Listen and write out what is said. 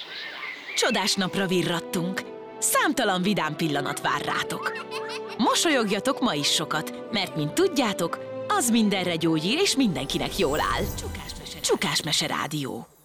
Csodás napra virrattunk. Számtalan vidám pillanat vár rátok. Mosolyogjatok ma is sokat, mert mint tudjátok, az mindenre gyógyír és mindenkinek jól áll. Csukás Mese Rádió.